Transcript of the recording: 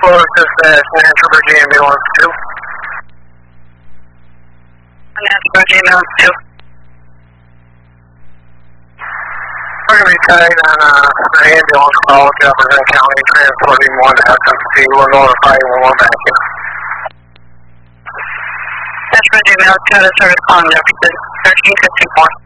close dispatch, Natural Virginia Ambulance 2. Natural Virginia Ambulance 2. We're going to be tight on the ambulance call to Jefferson County, transporting one to FMC. We'll notify you when we're back here. Natural Virginia Ambulance 2, the service calling Jefferson, 1354.